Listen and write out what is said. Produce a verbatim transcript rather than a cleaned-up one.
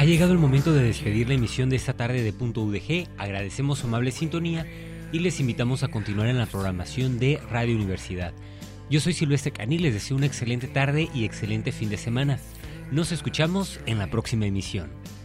Ha llegado el momento de despedir la emisión de esta tarde de Punto U D G. Agradecemos su amable sintonía y les invitamos a continuar en la programación de Radio Universidad. Yo soy Silvestre Caní, les deseo una excelente tarde y excelente fin de semana. Nos escuchamos en la próxima emisión.